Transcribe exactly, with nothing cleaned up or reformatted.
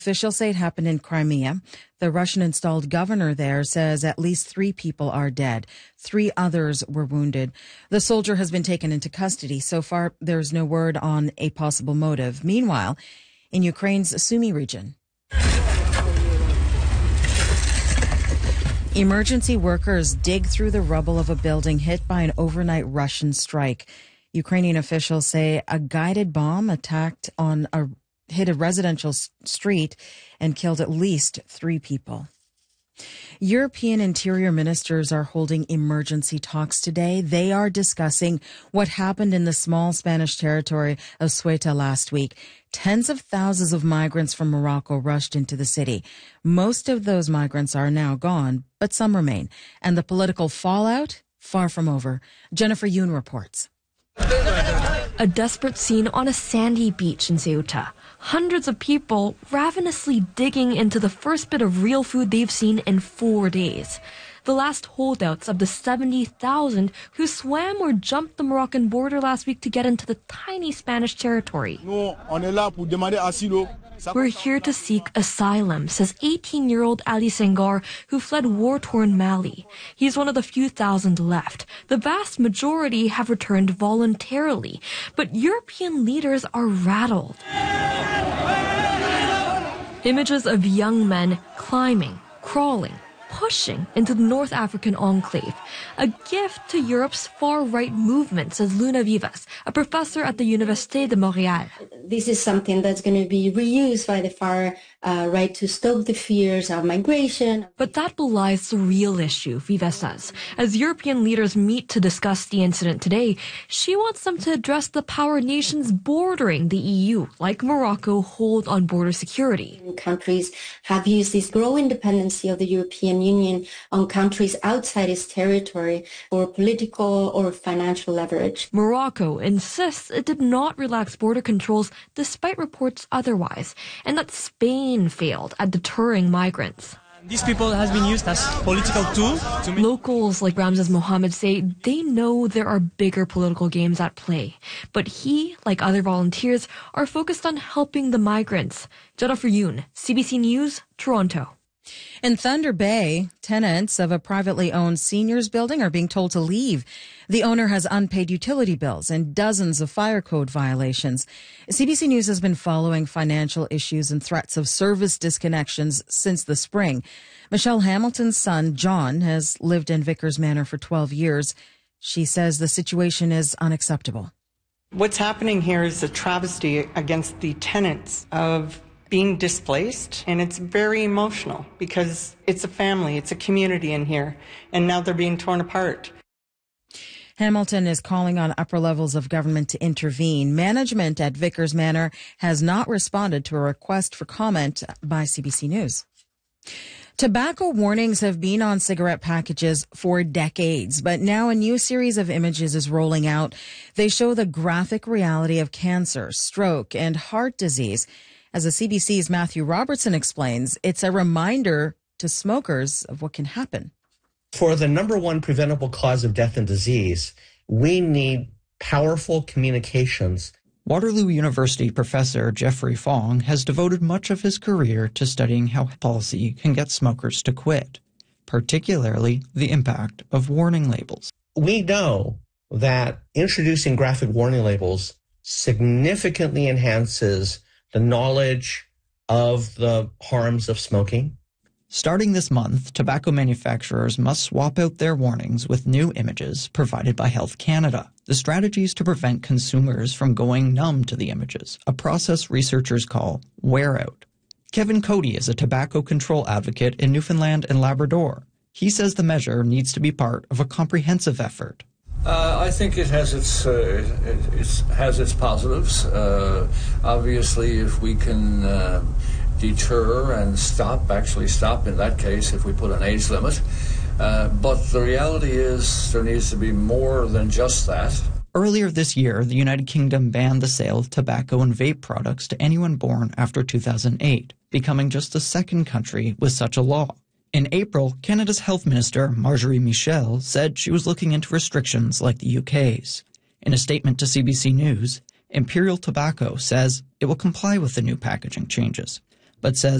Officials say it happened in Crimea. The Russian-installed governor there says at least three people are dead. Three others were wounded. The soldier has been taken into custody. So far, there's no word on a possible motive. Meanwhile, in Ukraine's Sumy region, emergency workers dig through the rubble of a building hit by an overnight Russian strike. Ukrainian officials say a guided bomb attacked on a hit a residential street and killed at least three people. European interior ministers are holding emergency talks today. They are discussing what happened in the small Spanish territory of Ceuta last week. Tens of thousands of migrants from Morocco rushed into the city. Most of those migrants are now gone, but some remain. And the political fallout, far from over. Jennifer Yoon reports. A desperate scene on a sandy beach in Ceuta. Hundreds of people ravenously digging into the first bit of real food they've seen in four days. The last holdouts of the seventy thousand who swam or jumped the Moroccan border last week to get into the tiny Spanish territory. We're here to seek asylum, says eighteen-year-old Ali Senghor, who fled war-torn Mali. He's one of the few thousand left. The vast majority have returned voluntarily, but European leaders are rattled. Images of young men climbing, crawling, pushing into the North African enclave, a gift to Europe's far-right movement, says Luna Vivas, a professor at the Université de Montréal. This is something that's going to be reused by the far uh, right to stoke the fears of migration. But that belies the real issue, Vivas says. As European leaders meet to discuss the incident today, she wants them to address the power nations bordering the E U, like Morocco, hold on border security. Countries have used this growing dependency of the European Union on countries outside its territory for political or financial leverage. Morocco insists it did not relax border controls despite reports otherwise, and that Spain failed at deterring migrants. These people has been used as political tools. To make Locals like Ramses Mohammed say they know there are bigger political games at play, but he, like other volunteers, are focused on helping the migrants. Jennifer Yoon, C B C News, Toronto. In Thunder Bay, tenants of a privately owned seniors building are being told to leave. The owner has unpaid utility bills and dozens of fire code violations. C B C News has been following financial issues and threats of service disconnections since the spring. Michelle Hamilton's son, John, has lived in Vickers Manor for twelve years. She says the situation is unacceptable. What's happening here is a travesty against the tenants of being displaced, and it's very emotional because it's a family, it's a community in here, and now they're being torn apart. Hamilton is calling on upper levels of government to intervene. Management at Vickers Manor has not responded to a request for comment by C B C News. Tobacco warnings have been on cigarette packages for decades, but now a new series of images is rolling out. They show the graphic reality of cancer, stroke, and heart disease. As the C B C's Matthew Robertson explains, it's a reminder to smokers of what can happen. For the number one preventable cause of death and disease, we need powerful communications. Waterloo University professor Jeffrey Fong has devoted much of his career to studying how policy can get smokers to quit, particularly the impact of warning labels. We know that introducing graphic warning labels significantly enhances the knowledge of the harms of smoking. Starting this month, tobacco manufacturers must swap out their warnings with new images provided by Health Canada. The strategy is to prevent consumers from going numb to the images, a process researchers call wear out. Kevin Cody is a tobacco control advocate in Newfoundland and Labrador. He says the measure needs to be part of a comprehensive effort. Uh, I think it has its uh, it, it has its positives. Uh, obviously, if we can uh, deter and stop, actually stop in that case, if we put an age limit. Uh, but the reality is there needs to be more than just that. Earlier this year, the United Kingdom banned the sale of tobacco and vape products to anyone born after two thousand eight, becoming just the second country with such a law. In April, Canada's Health Minister, Marjorie Michel, said she was looking into restrictions like the U K's. In a statement to C B C News, Imperial Tobacco says it will comply with the new packaging changes. but says